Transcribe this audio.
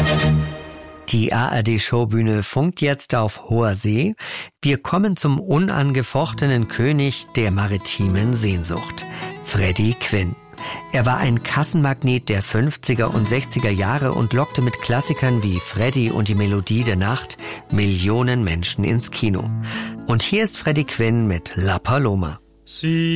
Die ARD-Showbühne funkt jetzt auf hoher See. Wir kommen zum unangefochtenen König der maritimen Sehnsucht, Freddie Quinn. Er war ein Kassenmagnet der 50er und 60er Jahre und lockte mit Klassikern wie Freddie und die Melodie der Nacht Millionen Menschen ins Kino. Und hier ist Freddie Quinn mit La Paloma.